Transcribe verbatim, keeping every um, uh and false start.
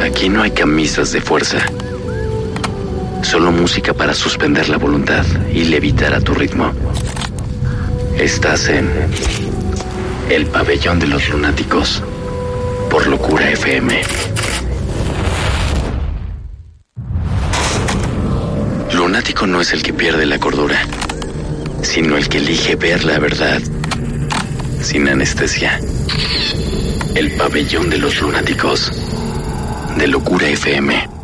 Aquí no hay camisas de fuerza. Solo música para suspender la voluntad y levitar a tu ritmo. Estás en El Pabellón de los Lunáticos por Locura F M. Lunático no es el que pierde la cordura, sino el que elige ver la verdad sin anestesia. El Pabellón de los Lunáticos de Locura F M.